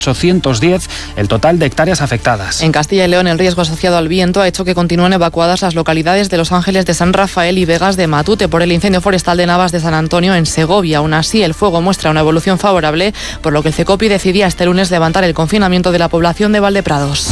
810 el total de hectáreas afectadas. En Castilla y León, el riesgo asociado al viento ha hecho que continúen evacuadas las localidades de Los Ángeles de San Rafael y Vegas de Matute por el incendio forestal de Navas de San Antonio en Segovia. Aún así, el fuego muestra una evolución favorable, por lo que el CECOPI decidía este lunes levantar el confinamiento de la población de Valdeprados.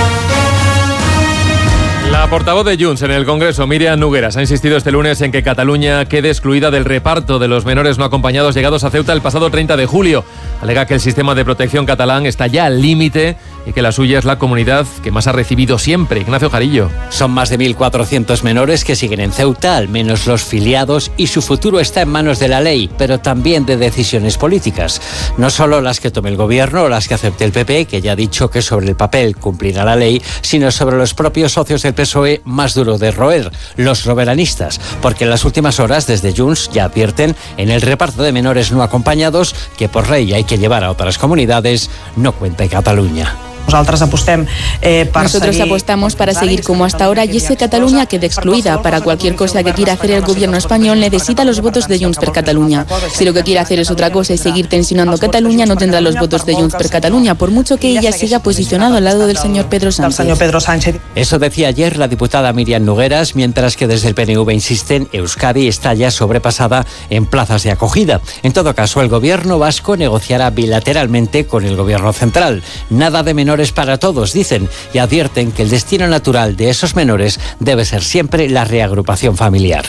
La portavoz de Junts en el Congreso, Míriam Nogueras, ha insistido este lunes en que Cataluña quede excluida del reparto de los menores no acompañados llegados a Ceuta el pasado 30 de julio. Alega que el sistema de protección catalán está ya al límite y que la suya es la comunidad que más ha recibido siempre. Ignacio Jarillo. Son más de 1.400 menores que siguen en Ceuta, al menos los filiados, y su futuro está en manos de la ley, pero también de decisiones políticas. No solo las que tome el gobierno o las que acepte el PP, que ya ha dicho que sobre el papel cumplirá la ley, sino sobre los propios socios del PSOE más duro de roer, los soberanistas, porque en las últimas horas desde Junts ya advierten en el reparto de menores no acompañados que por ley hay que llevar a otras comunidades, no cuenta en Cataluña. Nosotros apostamos para seguir como hasta ahora y es que Cataluña quede excluida. Para cualquier cosa que quiera hacer el gobierno español necesita los votos de Junts per Catalunya. Si lo que quiere hacer es otra cosa y seguir tensionando Cataluña, no tendrá los votos de Junts per Catalunya, por mucho que ella siga posicionado al lado del señor Pedro Sánchez. Eso decía ayer la diputada Míriam Nogueras, mientras que desde el PNV insisten, Euskadi está ya sobrepasada en plazas de acogida. En todo caso, el gobierno vasco negociará bilateralmente con el gobierno central. Nada de menores para todos, dicen, y advierten que el destino natural de esos menores debe ser siempre la reagrupación familiar.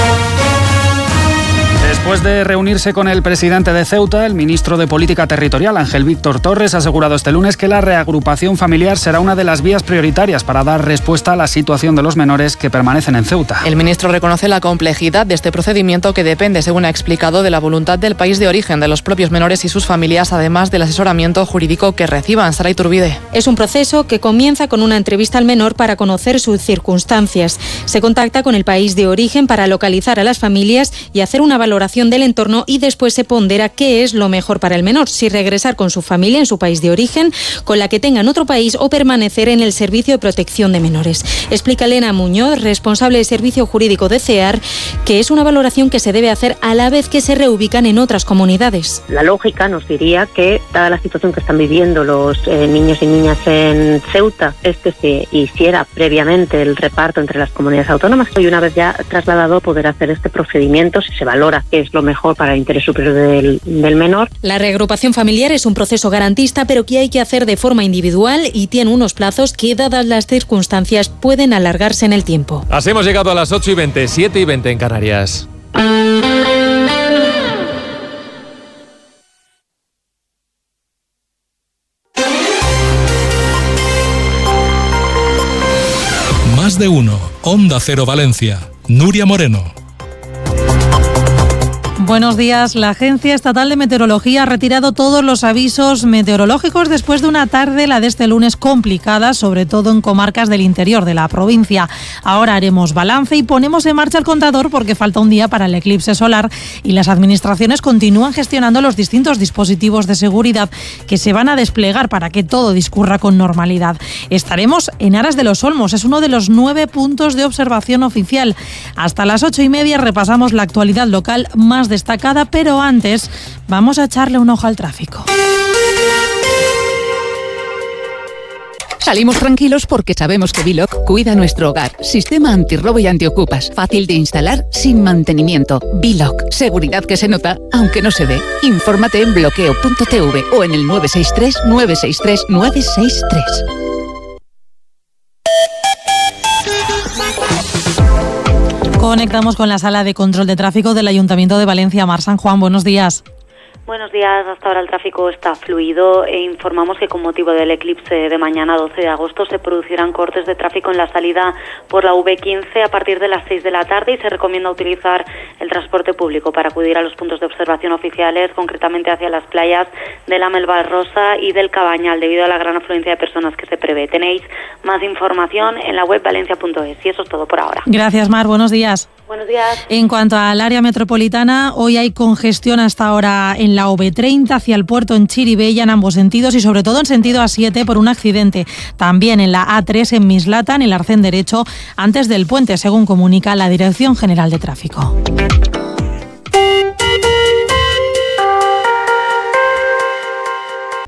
Después de reunirse con el presidente de Ceuta, el ministro de Política Territorial, Ángel Víctor Torres, ha asegurado este lunes que la reagrupación familiar será una de las vías prioritarias para dar respuesta a la situación de los menores que permanecen en Ceuta. El ministro reconoce la complejidad de este procedimiento que depende, según ha explicado, de la voluntad del país de origen de los propios menores y sus familias, además del asesoramiento jurídico que reciban. Sara Iturbide. Es un proceso que comienza con una entrevista al menor para conocer sus circunstancias. Se contacta con el país de origen para localizar a las familias y hacer una valoración del entorno y después se pondera qué es lo mejor para el menor, si regresar con su familia en su país de origen, con la que tenga en otro país o permanecer en el Servicio de Protección de Menores. Explica Elena Muñoz, responsable de Servicio Jurídico de CEAR, que es una valoración que se debe hacer a la vez que se reubican en otras comunidades. La lógica nos diría que, dada la situación que están viviendo los niños y niñas en Ceuta, es que se hiciera previamente el reparto entre las comunidades autónomas y una vez ya trasladado poder hacer este procedimiento si se valora que es lo mejor para el interés superior del menor. La reagrupación familiar es un proceso garantista, pero que hay que hacer de forma individual y tiene unos plazos que, dadas las circunstancias, pueden alargarse en el tiempo. Así hemos llegado a las 8:20, 7:20 en Canarias. Más de uno. Onda Cero Valencia. Nuria Moreno. Buenos días. La Agencia Estatal de Meteorología ha retirado todos los avisos meteorológicos después de una tarde, la de este lunes, complicada, sobre todo en comarcas del interior de la provincia. Ahora haremos balance y ponemos en marcha el contador porque falta un día para el eclipse solar y las administraciones continúan gestionando los distintos dispositivos de seguridad que se van a desplegar para que todo discurra con normalidad. Estaremos en Aras de los Olmos, es uno de los 9 puntos de observación oficial. Hasta las 8:30 repasamos la actualidad local más destacada, pero antes vamos a echarle un ojo al tráfico. Salimos tranquilos porque sabemos que Biloc cuida nuestro hogar. Sistema antirrobo y antiocupas. Fácil de instalar, sin mantenimiento. Biloc. Seguridad que se nota, aunque no se ve. Infórmate en bloqueo.tv o en el 963 963 963. Conectamos con la sala de control de tráfico del Ayuntamiento de Valencia. Mar San Juan, buenos días. Buenos días, hasta ahora el tráfico está fluido e informamos que con motivo del eclipse de mañana 12 de agosto se producirán cortes de tráfico en la salida por la V15 a partir de las 6 de la tarde y se recomienda utilizar el transporte público para acudir a los puntos de observación oficiales, concretamente hacia las playas de la Melbarrosa y del Cabañal, debido a la gran afluencia de personas que se prevé. Tenéis más información en la web valencia.es y eso es todo por ahora. Gracias, Mar, buenos días. Buenos días. En cuanto al área metropolitana, hoy hay congestión hasta ahora en la OV30 hacia el puerto en Chirivella en ambos sentidos y sobre todo en sentido A7 por un accidente. También en la A3 en Mislata, en el arcén derecho, antes del puente, según comunica la Dirección General de Tráfico.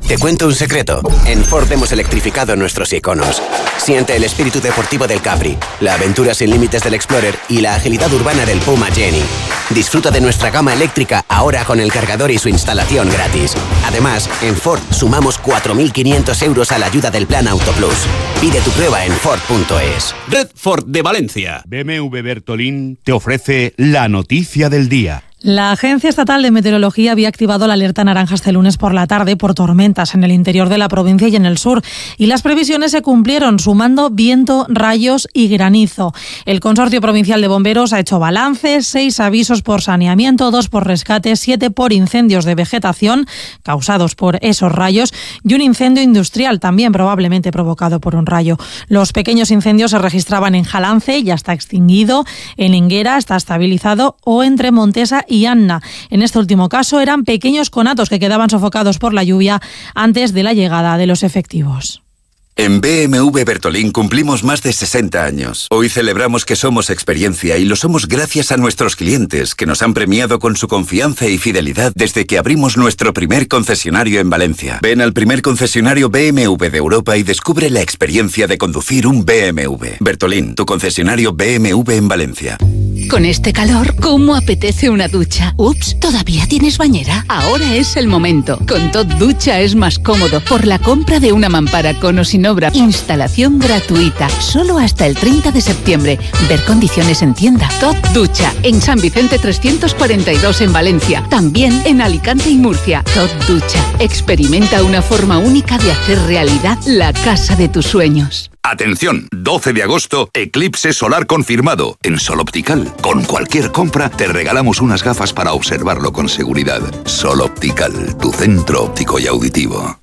Te cuento un secreto. En Ford hemos electrificado nuestros iconos. Siente el espíritu deportivo del Capri, la aventura sin límites del Explorer y la agilidad urbana del Puma Jenny. Disfruta de nuestra gama eléctrica ahora con el cargador y su instalación gratis. Además, en Ford sumamos 4.500 euros a la ayuda del Plan Auto Plus. Pide tu prueba en Ford.es. Red Ford de Valencia. BMW Bertolín te ofrece la noticia del día. La Agencia Estatal de Meteorología había activado la alerta naranja este lunes por la tarde por tormentas en el interior de la provincia y en el sur. Y las previsiones se cumplieron, sumando viento, rayos y granizo. El Consorcio Provincial de Bomberos ha hecho balance: 6 avisos por saneamiento, 2 por rescate, 7 por incendios de vegetación causados por esos rayos y un incendio industrial también probablemente provocado por un rayo. Los pequeños incendios se registraban en Jalance, ya está extinguido, en Enguera está estabilizado, o entre Montesa y Anna. En este último caso eran pequeños conatos que quedaban sofocados por la lluvia antes de la llegada de los efectivos. En BMW Bertolín cumplimos más de 60 años. Hoy celebramos que somos experiencia y lo somos gracias a nuestros clientes, que nos han premiado con su confianza y fidelidad desde que abrimos nuestro primer concesionario en Valencia. Ven al primer concesionario BMW de Europa y descubre la experiencia de conducir un BMW. Bertolín, tu concesionario BMW en Valencia. Con este calor, ¿cómo apetece una ducha? Ups, ¿todavía tienes bañera? Ahora es el momento. Con Tot Ducha es más cómodo por la compra de una mampara con o sin obra. Instalación gratuita, solo hasta el 30 de septiembre. Ver condiciones en tienda. Tot Ducha, en San Vicente 342 en Valencia. También en Alicante y Murcia. Tot Ducha, experimenta una forma única de hacer realidad la casa de tus sueños. Atención, 12 de agosto, eclipse solar confirmado en Sol Optical. Con cualquier compra te regalamos unas gafas para observarlo con seguridad. Sol Optical, tu centro óptico y auditivo.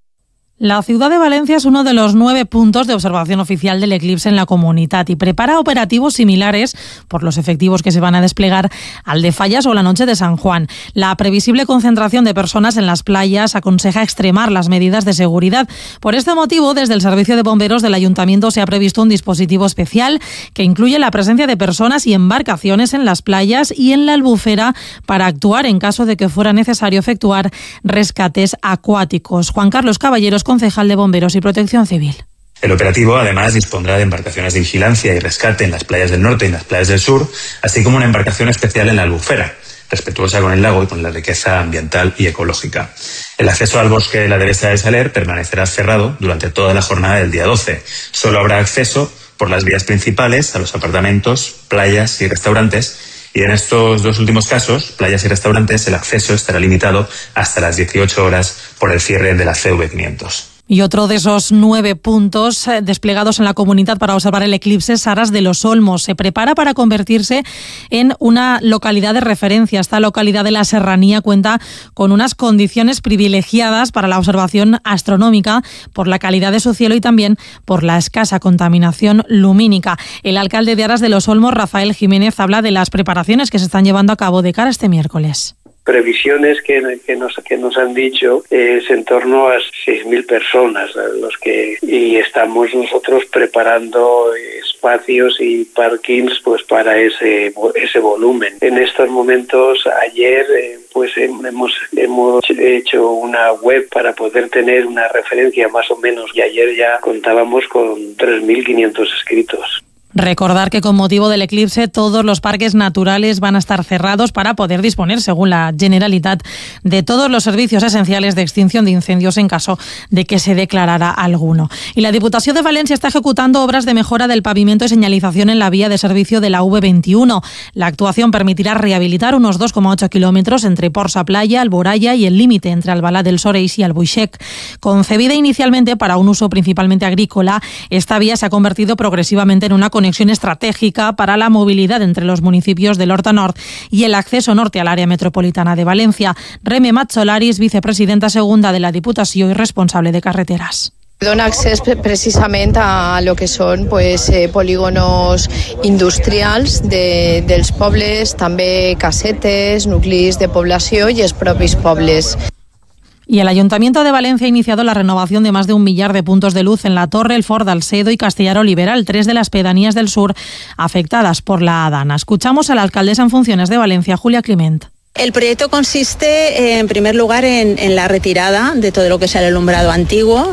La ciudad de Valencia es uno de los 9 puntos de observación oficial del eclipse en la Comunitat y prepara operativos similares por los efectivos que se van a desplegar al de Fallas o la noche de San Juan. La previsible concentración de personas en las playas aconseja extremar las medidas de seguridad. Por este motivo, desde el Servicio de Bomberos del Ayuntamiento se ha previsto un dispositivo especial que incluye la presencia de personas y embarcaciones en las playas y en la Albufera para actuar en caso de que fuera necesario efectuar rescates acuáticos. Juan Carlos Caballeros, concejal de Bomberos y Protección Civil. El operativo además dispondrá de embarcaciones de vigilancia y rescate en las playas del norte y en las playas del sur, así como una embarcación especial en la Albufera, respetuosa con el lago y con la riqueza ambiental y ecológica. El acceso al bosque de la Dehesa de Saler permanecerá cerrado durante toda la jornada del día 12. Solo habrá acceso por las vías principales a los apartamentos, playas y restaurantes. Y en estos dos últimos casos, playas y restaurantes, el acceso estará limitado hasta las 18 horas por el cierre de la CV500. Y otro de esos 9 puntos desplegados en la Comunitat para observar el eclipse, Saras de los Olmos. Se prepara para convertirse en una localidad de referencia. Esta localidad de la Serranía cuenta con unas condiciones privilegiadas para la observación astronómica por la calidad de su cielo y también por la escasa contaminación lumínica. El alcalde de Aras de los Olmos, Rafael Jiménez, habla de las preparaciones que se están llevando a cabo de cara a este miércoles. Previsiones que nos han dicho es en torno a 6.000 personas y estamos nosotros preparando espacios y parkings pues para ese volumen. En estos momentos, ayer hemos hecho una web para poder tener una referencia más o menos y ayer ya contábamos con 3.500 inscritos. Recordar que con motivo del eclipse todos los parques naturales van a estar cerrados para poder disponer, según la Generalitat, de todos los servicios esenciales de extinción de incendios en caso de que se declarara alguno. Y la Diputación de Valencia está ejecutando obras de mejora del pavimento y señalización en la vía de servicio de la V21. La actuación permitirá rehabilitar unos 2,8 kilómetros entre Porsa Playa, Alboraya y el límite entre Albalá del Soreix y Albuixec. Concebida inicialmente para un uso principalmente agrícola, esta vía se ha convertido progresivamente en una conexión estratégica para la movilidad entre los municipios del Horta Nord y el acceso norte al área metropolitana de Valencia. Reme Matsolaris, vicepresidenta segunda de la Diputació y responsable de carreteras. Dona accés precisament a lo que són polígonos industrials dels pobles, també casetes, nuclis de població i els propis pobles. Y el Ayuntamiento de Valencia ha iniciado la renovación de más de 1 millar de puntos de luz en La Torre, El Fort d'Alcedo y Castellar Liberal, 3 de las pedanías del sur afectadas por la Adana. Escuchamos a la alcaldesa en funciones de Valencia, Julia Climent. El proyecto consiste, en primer lugar, en la retirada de todo lo que es el alumbrado antiguo.